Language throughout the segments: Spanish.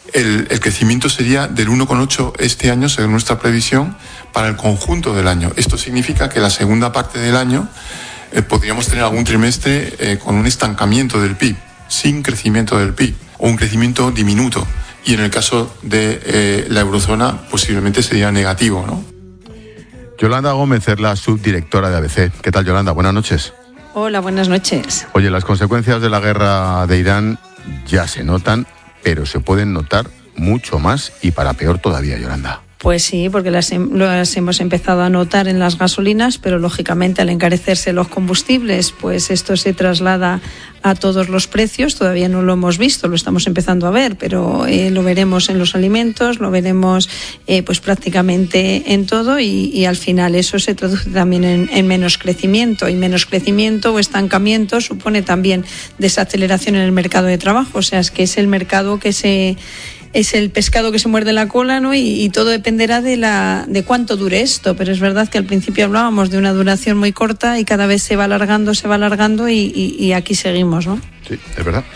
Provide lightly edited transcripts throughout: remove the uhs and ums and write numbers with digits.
El crecimiento sería del 1,8 este año, según nuestra previsión, para el conjunto del año. Esto significa que la segunda parte del año podríamos tener algún trimestre con un estancamiento del PIB, sin crecimiento del PIB, o un crecimiento diminuto. Y en el caso de la eurozona, posiblemente sería negativo, ¿no? Yolanda Gómez es la subdirectora de ABC. ¿Qué tal, Yolanda? Buenas noches. Hola, buenas noches. Oye, las consecuencias de la guerra de Irán ya se notan, pero se pueden notar mucho más y para peor todavía, Yolanda. Pues sí, porque las hemos empezado a notar en las gasolinas, pero lógicamente al encarecerse los combustibles, pues esto se traslada a todos los precios. Todavía no lo hemos visto, lo estamos empezando a ver, pero lo veremos en los alimentos, lo veremos pues prácticamente en todo y al final eso se traduce también en menos crecimiento, y menos crecimiento o estancamiento supone también desaceleración en el mercado de trabajo. O sea, es que es el mercado es el pescado que se muerde la cola, ¿no? Y todo dependerá de cuánto dure esto. Pero es verdad que al principio hablábamos de una duración muy corta y cada vez se va alargando y aquí seguimos, ¿no? Sí, es verdad.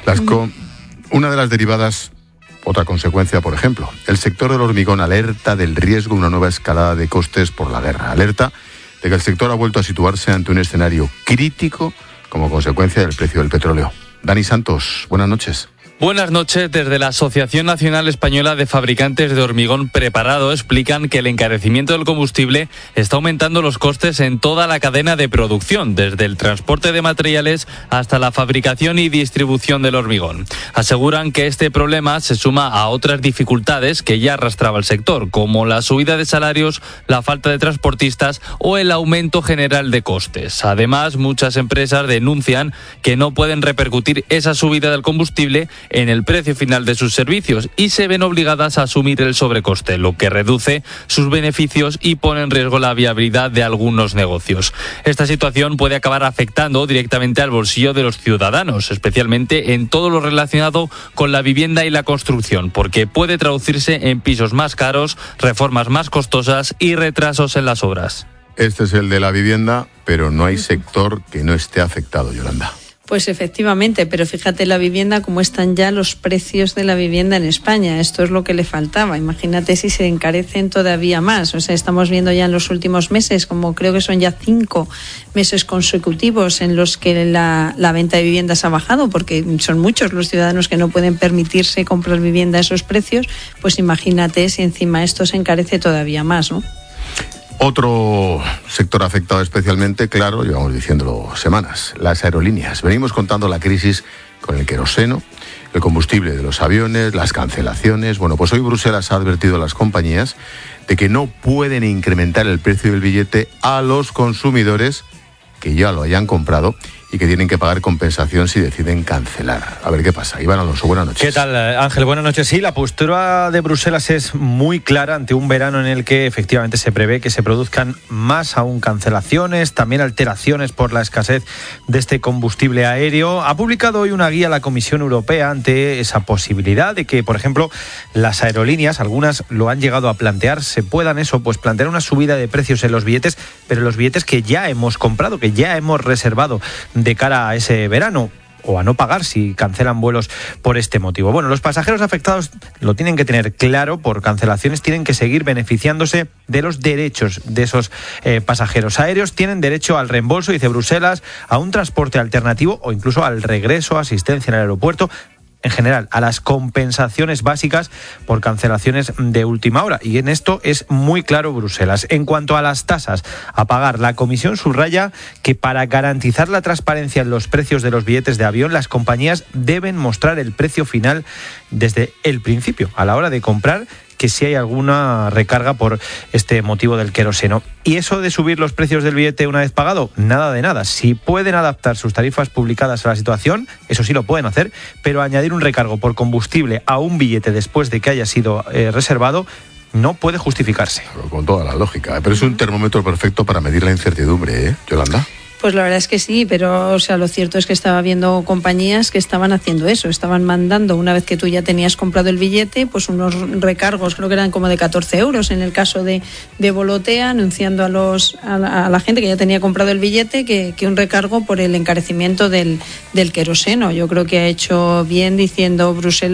Una de las derivadas, otra consecuencia, por ejemplo, el sector del hormigón alerta del riesgo de una nueva escalada de costes por la guerra. Alerta de que el sector ha vuelto a situarse ante un escenario crítico como consecuencia del precio del petróleo. Dani Santos, buenas noches. Buenas noches. Desde la Asociación Nacional Española de Fabricantes de Hormigón Preparado explican que el encarecimiento del combustible está aumentando los costes en toda la cadena de producción, desde el transporte de materiales hasta la fabricación y distribución del hormigón. Aseguran que este problema se suma a otras dificultades que ya arrastraba el sector, como la subida de salarios, la falta de transportistas o el aumento general de costes. Además, muchas empresas denuncian que no pueden repercutir esa subida del combustible en el precio final de sus servicios y se ven obligadas a asumir el sobrecoste, lo que reduce sus beneficios y pone en riesgo la viabilidad de algunos negocios. Esta situación puede acabar afectando directamente al bolsillo de los ciudadanos, especialmente en todo lo relacionado con la vivienda y la construcción, porque puede traducirse en pisos más caros, reformas más costosas y retrasos en las obras. Este es el de la vivienda, pero no hay sector que no esté afectado, Yolanda. Pues efectivamente, pero fíjate la vivienda, cómo están ya los precios de la vivienda en España. Esto es lo que le faltaba. Imagínate si se encarecen todavía más. O sea, estamos viendo ya en los últimos meses, como creo que son ya 5 meses consecutivos en los que la venta de viviendas ha bajado, porque son muchos los ciudadanos que no pueden permitirse comprar vivienda a esos precios. Pues imagínate si encima esto se encarece todavía más, ¿no? Otro sector afectado especialmente, claro, llevamos diciéndolo semanas, las aerolíneas. Venimos contando la crisis con el queroseno, el combustible de los aviones, las cancelaciones. Bueno, pues hoy Bruselas ha advertido a las compañías de que no pueden incrementar el precio del billete a los consumidores que ya lo hayan comprado y que tienen que pagar compensación si deciden cancelar. A ver qué pasa. Iván Alonso, buenas noches. ¿Qué tal, Ángel? Buenas noches. Sí, la postura de Bruselas es muy clara ante un verano en el que efectivamente se prevé que se produzcan más aún cancelaciones, también alteraciones por la escasez de este combustible aéreo. Ha publicado hoy una guía la Comisión Europea ante esa posibilidad de que, por ejemplo, las aerolíneas, algunas lo han llegado a plantear, se puedan plantear una subida de precios en los billetes, pero los billetes que ya hemos comprado, que ya hemos reservado de cara a ese verano, o a no pagar si cancelan vuelos por este motivo. Bueno, los pasajeros afectados lo tienen que tener claro, por cancelaciones tienen que seguir beneficiándose de los derechos de esos pasajeros aéreos. Tienen derecho al reembolso, dice Bruselas, a un transporte alternativo o incluso al regreso, asistencia en el aeropuerto, en general, a las compensaciones básicas por cancelaciones de última hora. Y en esto es muy claro Bruselas. En cuanto a las tasas a pagar, la Comisión subraya que para garantizar la transparencia en los precios de los billetes de avión, las compañías deben mostrar el precio final desde el principio, a la hora de comprar, que si hay alguna recarga por este motivo del queroseno. ¿Y eso de subir los precios del billete una vez pagado? Nada de nada. Si pueden adaptar sus tarifas publicadas a la situación, eso sí lo pueden hacer, pero añadir un recargo por combustible a un billete después de que haya sido reservado no puede justificarse. Con toda la lógica, pero es un termómetro perfecto para medir la incertidumbre, ¿eh, Yolanda? Pues la verdad es que sí, pero lo cierto es que estaba viendo compañías que estaban haciendo eso, estaban mandando, una vez que tú ya tenías comprado el billete, pues unos recargos, creo que eran como de 14 euros en el caso de Volotea, anunciando a la gente que ya tenía comprado el billete que un recargo por el encarecimiento del queroseno. Yo creo que ha hecho bien diciendo Bruselas